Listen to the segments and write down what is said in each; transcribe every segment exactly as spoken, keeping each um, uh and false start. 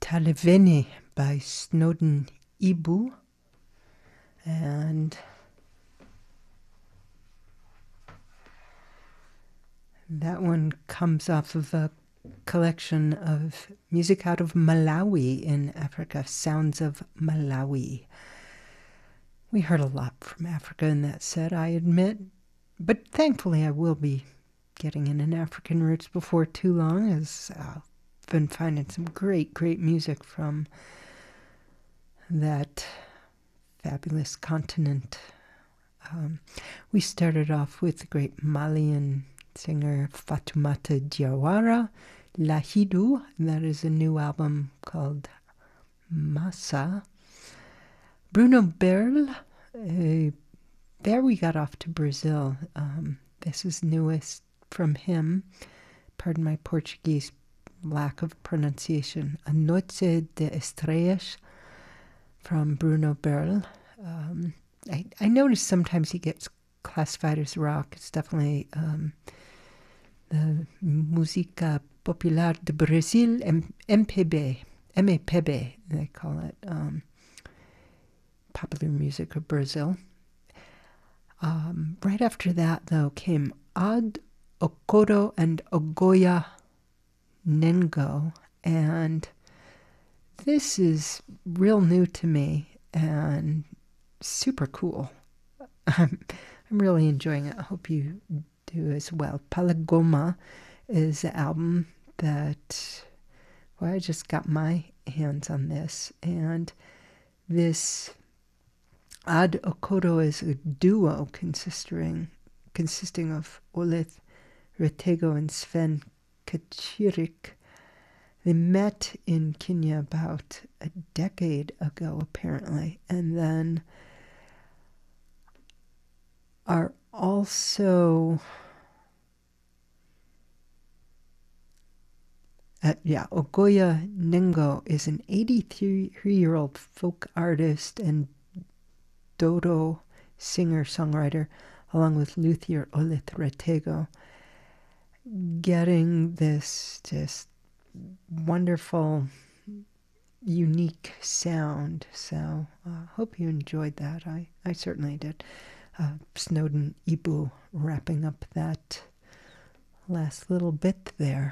Taleveni by Snowden Ibu. And that one comes off of a collection of music out of Malawi in Africa, Sounds of Malawi. We heard a lot from Africa in that set, I admit, but thankfully I will be getting in an African roots before too long, as I've been finding some great, great music from that fabulous continent. Um, we started off with the great Malian singer Fatoumata Diawara, Lahidu. That is a new album called Massa. Bruno Berl, uh, there we got off to Brazil. Um, this is newest from him. Pardon my Portuguese lack of pronunciation. A Noite de Estrelas from Bruno Berl. Um, I, I notice sometimes he gets classified as rock. It's definitely um, the Música Popular de Brasil, M P B, M P B, they call it, um, popular music of Brazil. Um, right after that, though, came Ad Okoro and Ogoya Nengo, and this is real new to me and super cool. I'm, I'm really enjoying it. I hope you do as well. Palagoma is an album that, well, I just got my hands on this, and this Ad Okoro is a duo consisting consisting of Oleth Retego and Sven Kachirik. They met in Kenya about a decade ago, apparently, and then are also Uh, yeah, Ogoya Nengo is an eighty-three-year-old folk artist and Dodo singer-songwriter, along with luthier Oleth Retego, getting this just wonderful, unique sound. So I uh, hope you enjoyed that. I, I certainly did. Uh, Snowden Ibu wrapping up that last little bit there.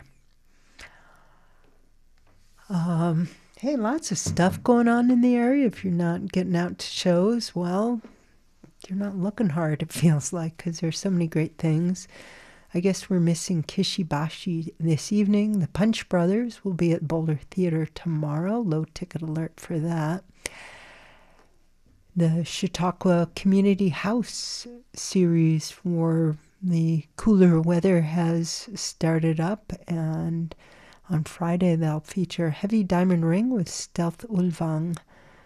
Um, hey, lots of stuff going on in the area. If you're not getting out to shows, well, you're not looking hard, it feels like, because there's so many great things. I guess we're missing Kishibashi this evening. The Punch Brothers will be at Boulder Theater tomorrow. Low ticket alert for that. The Chautauqua Community House series for the cooler weather has started up, and on Friday, they'll feature Heavy Diamond Ring with Stealth Ulvang.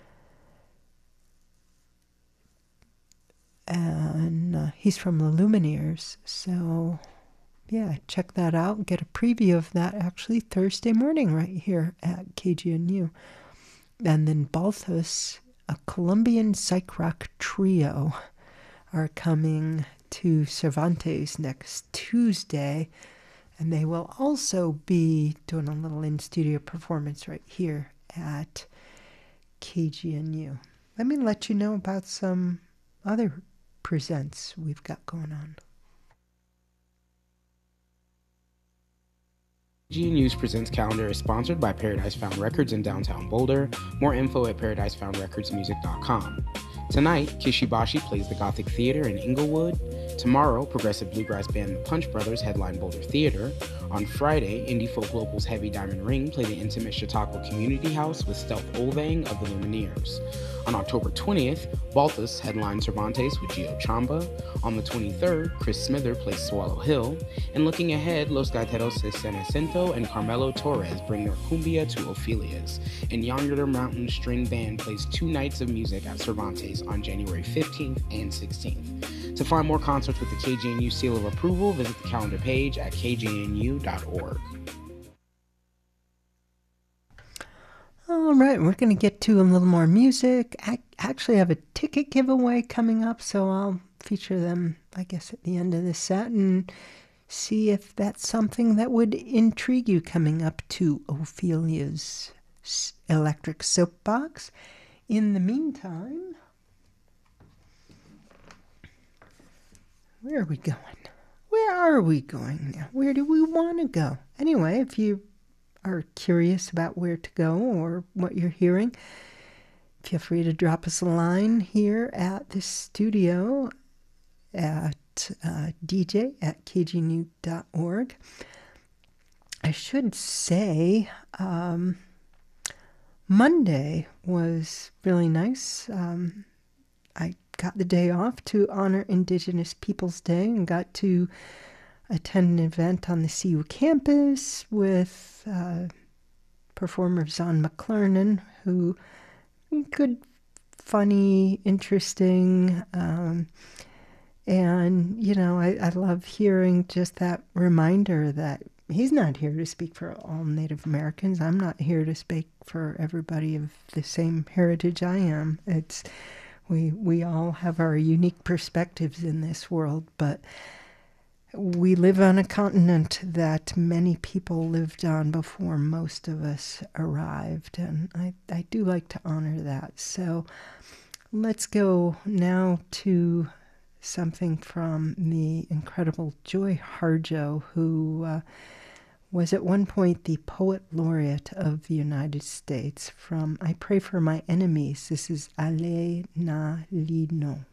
And uh, he's from the Lumineers. So, yeah, check that out. Get a preview of that actually Thursday morning right here at K G N U. And then Balthus, a Colombian psych rock trio, are coming to Cervantes next Tuesday. And they will also be doing a little in-studio performance right here at K G N U. Let me let you know about some other presents we've got going on. K G N U's Presents calendar is sponsored by Paradise Found Records in downtown Boulder. More info at paradise found records music dot com. Tonight, Kishibashi plays the Gothic Theater in Inglewood. Tomorrow, progressive bluegrass band The Punch Brothers headline Boulder Theater. On Friday, indie folk locals Heavy Diamond Ring play the intimate Chautauqua Community House with Stealth Ulvang of the Lumineers. On October twentieth, Balthus headlines Cervantes with Gio Chamba. On the twenty-third, Chris Smither plays Swallow Hill. And looking ahead, Los Gaiteros de Ceniciento and Carmelo Torres bring their cumbia to Ophelia's. And Yonder Mountain String Band plays two nights of music at Cervantes on January fifteenth and sixteenth. To find more concerts with the K G N U seal of approval, visit the calendar page at k g n u dot org. All right, we're going to get to a little more music. I actually have a ticket giveaway coming up, so I'll feature them, I guess, at the end of this set and see if that's something that would intrigue you coming up to Ophelia's electric soapbox. In the meantime, where are we going? Where are we going now? Where do we want to go? Anyway, if you are curious about where to go or what you're hearing, feel free to drop us a line here at the studio at uh, d j at k g new dot org. I should say um, Monday was really nice. Um, I got the day off to honor Indigenous Peoples Day and got to attend an event on the C U campus with uh, performer Zon McClernon, who good, funny, interesting, um, and, you know, I, I love hearing just that reminder that he's not here to speak for all Native Americans. I'm not here to speak for everybody of the same heritage I am. It's we we all have our unique perspectives in this world, but we live on a continent that many people lived on before most of us arrived, and I, I do like to honor that. So let's go now to something from the incredible Joy Harjo, who uh, was at one point the Poet Laureate of the United States, from I Pray for My Enemies. This is Ale Na Lino.